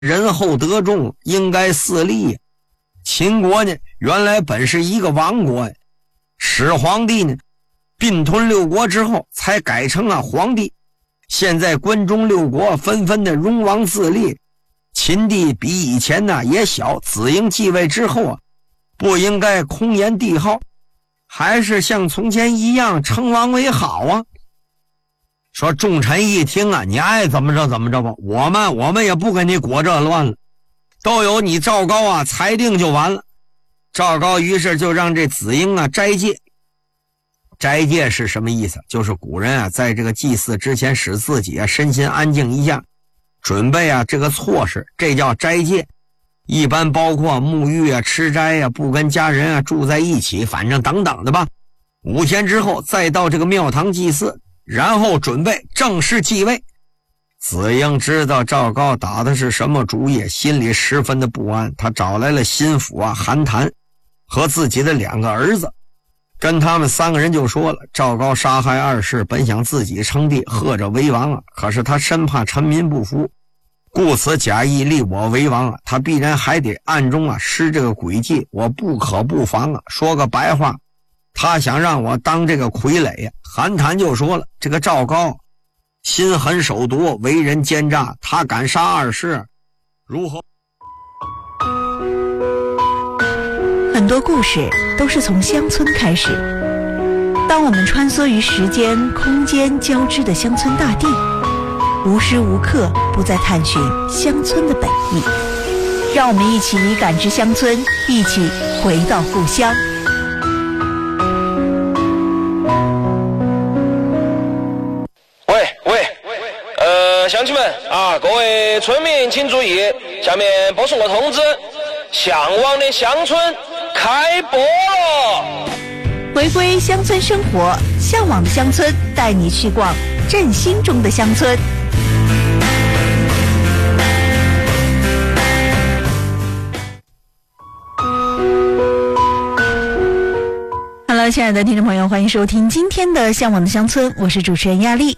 人厚德重，应该四立。秦国呢，原来本是一个王国呀，始皇帝呢并吞六国之后才改成了皇帝。现在关中六国纷纷的荣王自立，秦地比以前呢也小，子婴继位之后啊，不应该空言帝号，还是像从前一样称王为好啊。说众臣一听啊，你爱怎么着怎么着吧，我们也不跟你裹这乱了，都有你赵高啊裁定就完了。赵高于是就让这子婴啊斋戒。斋戒是什么意思？就是古人啊在这个祭祀之前使自己啊身心安静一下，准备啊这个措施，这叫斋戒。一般包括沐浴啊、吃斋啊、不跟家人啊住在一起，反正等等的吧。5天之后再到这个庙堂祭祀，然后准备正式继位。子婴知道赵高打的是什么主意，心里十分的不安。他找来了心腹啊韩谈和自己的2个儿子，跟他们3个人就说了，赵高杀害2世，本想自己称帝，贺着为王啊，可是他深怕臣民不服，故此假意立我为王啊，他必然还得暗中啊施这个诡计，我不可不防啊。说个白话，他想让我当这个傀儡呀。韩谈就说了，这个赵高心狠手毒，为人奸诈，他敢杀2世，如何？ 很多故事都是从乡村开始。当我们穿梭于时间、空间交织的乡村大地，无时无刻不在探寻乡村的本意。让我们一起感知乡村，一起回到故乡。 乡亲们啊，各位村民请注意，下面播送个通知，向往的乡村开播了。 回归乡村生活，向往的乡村带你去逛振兴中的乡村。Hello， 亲爱的听众朋友，欢迎收听今天的向往的乡村，我是主持人亚丽。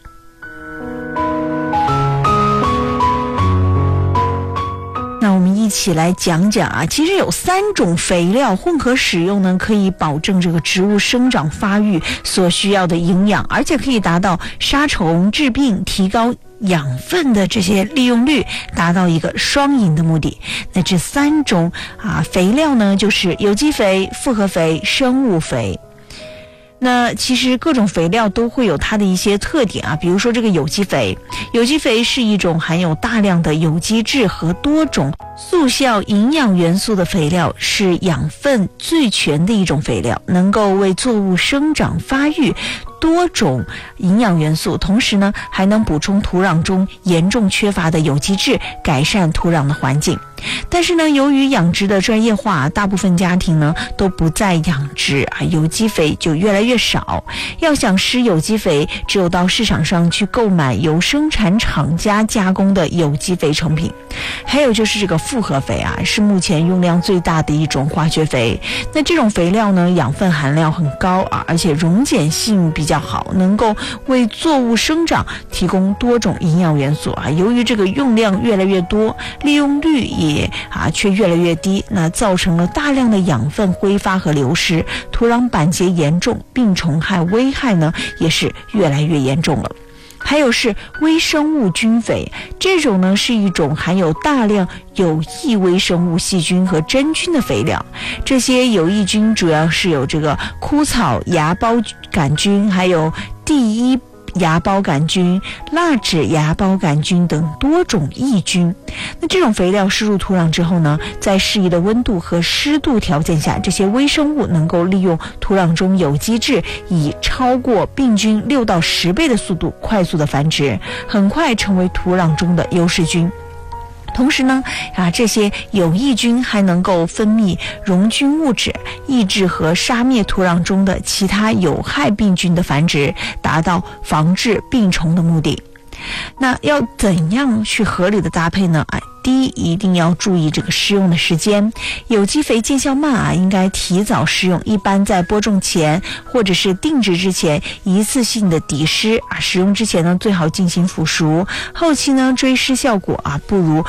一起来讲讲啊，其实有3种肥料混合使用呢，可以保证这个植物生长发育所需要的营养，而且可以达到杀虫治病、提高养分的这些利用率，达到一个双赢的目的。那这3种肥料呢，就是有机肥、复合肥、生物肥。那其实各种肥料都会有它的一些特点啊，比如说这个有机肥，有机肥是一种含有大量的有机质和多种速效营养元素的肥料，是养分最全的一种肥料，能够为作物生长发育多种营养元素，同时呢还能补充土壤中严重缺乏的有机质，改善土壤的环境。但是呢，由于养殖的专业化，大部分家庭呢都不再养殖有机肥就越来越少。要想施有机肥，只有到市场上去购买由生产厂家加工的有机肥成品。还有就是这个复合肥是目前用量最大的一种化学肥。那这种肥料呢，养分含量很高而且溶解性比较好，能够为作物生长提供多种营养元素由于这个用量越来越多，利用率也却越来越低，那造成了大量的养分挥发和流失，土壤板结严重，病虫害危害呢也是越来越严重了。还有是微生物菌肥，这种呢是一种含有大量有益微生物细菌和真菌的肥料。这些有益菌主要是有这个枯草芽孢杆菌，还有第一芽孢杆菌、蜡质芽孢杆菌等多种益菌。那这种肥料施入土壤之后呢，在适宜的温度和湿度条件下，这些微生物能够利用土壤中有机质，以超过病菌6到10倍的速度快速的繁殖，很快成为土壤中的优势菌。同时呢，这些有益菌还能够分泌溶菌物质，抑制和杀灭土壤中的其他有害病菌的繁殖，达到防治病虫的目的。那要怎样去合理的搭配呢？第一，一定要注意这个施用的时间。有机肥见效慢应该提早施用，一般在播种前或者是定植之前一次性的底施使用之前呢，最好进行腐熟，后期呢追施效果不如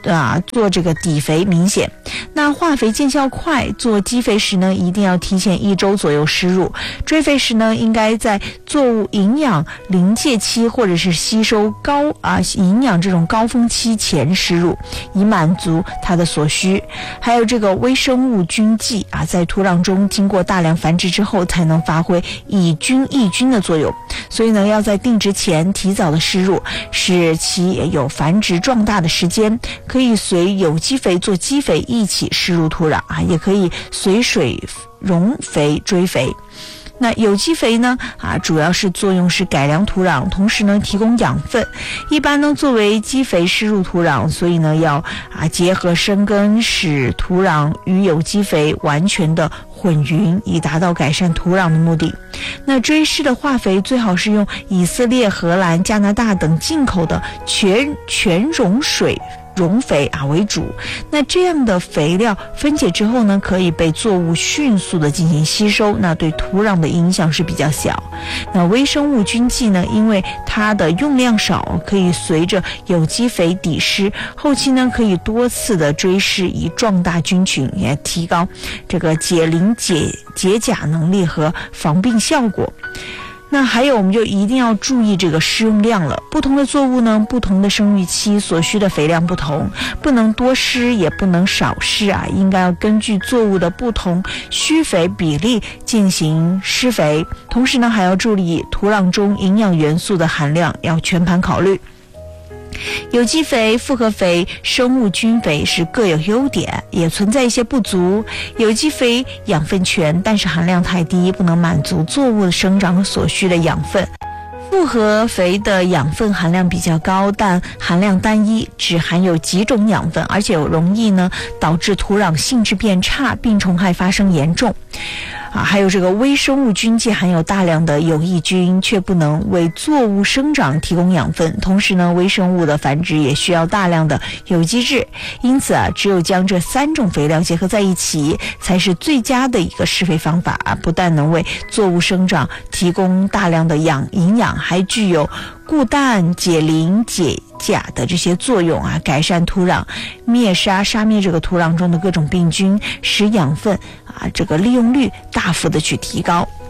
做这个底肥明显。那化肥见效快，做基肥时呢，一定要提前1周左右施入。追肥时呢，应该在作物营养临界期或者是吸收营养这种高峰期前施入，以满足它的所需。还有这个微生物菌剂在土壤中经过大量繁殖之后，才能发挥以菌抑菌的作用。所以呢，要在定植前提早的施入，使其也有繁殖壮大的时间。可以随有机肥做基肥一起施入土壤也可以随水溶肥追肥。那有机肥呢主要是作用是改良土壤，同时呢提供养分。一般呢作为基肥施入土壤，所以呢要结合生根，使土壤与有机肥完全的混匀，以达到改善土壤的目的。那追施的化肥最好是用以色列、荷兰、加拿大等进口的全溶水溶肥为主。那这样的肥料分解之后呢，可以被作物迅速的进行吸收，那对土壤的影响是比较小。那微生物菌剂呢，因为它的用量少，可以随着有机肥抵施，后期呢可以多次的追施，以壮大菌群，也提高这个解磷解钾能力和防病效果。那还有我们就一定要注意这个施用量了，不同的作物呢，不同的生育期所需的肥量不同，不能多施也不能少施应该要根据作物的不同需肥比例进行施肥。同时呢，还要注意土壤中营养元素的含量，要全盘考虑。有机肥、复合肥、生物菌肥是各有优点，也存在一些不足。有机肥养分全，但是含量太低，不能满足作物的生长所需的养分。复合肥的养分含量比较高，但含量单一，只含有几种养分，而且容易呢导致土壤性质变差，病虫害发生严重。还有这个微生物菌剂含有大量的有益菌，却不能为作物生长提供养分。同时呢，微生物的繁殖也需要大量的有机质。因此只有将这3种肥料结合在一起，才是最佳的一个施肥方法不但能为作物生长提供大量的营养，还具有固氮、解磷、解钾的这些作用改善土壤，杀灭这个土壤中的各种病菌，使养分这个利用率大幅的去提高。